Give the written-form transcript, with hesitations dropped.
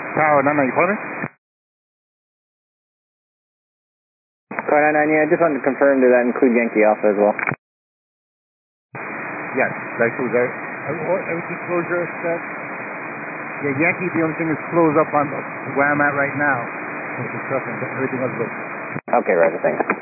Tower 99, you calling me? Tower 99, yeah, I just wanted to confirm, did that include Yankee Alpha as well? Yes, that includes everything closure set. Yeah, Yankee, the only thing is closed up on where I'm at right now. Everything else is good. Okay, Roger, thanks.